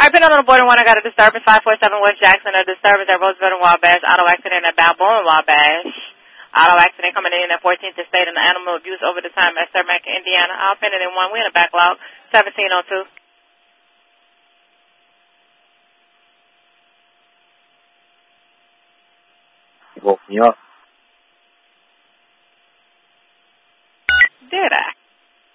Piping on the border one, I got a disturbance, 547 West Jackson, a disturbance at Roosevelt and Wabash, auto accident at Balboa and Wabash, auto accident coming in at 14th Estate and animal abuse over the time at Cermak, Indiana. I'll pin it in one. We in a backlog, 1702. You woke me up.